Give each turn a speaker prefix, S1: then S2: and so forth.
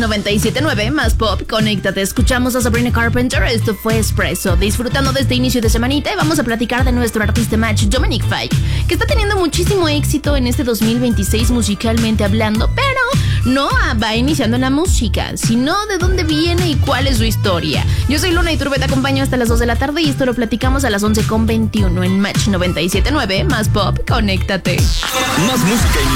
S1: 97.9 más pop, conéctate. Escuchamos a Sabrina Carpenter, esto fue Espresso. Disfrutando de este inicio de semanita, vamos a platicar de nuestro artista match, Dominic Fike, que está teniendo muchísimo éxito en este 2026 musicalmente hablando, pero no va iniciando en la música, sino de dónde viene y cuál es su historia. Yo soy Luna Iturbe, te acompaño hasta las 2 de la tarde y esto lo platicamos a las 11:21 en Match 97.9 más pop, conéctate.
S2: Más música y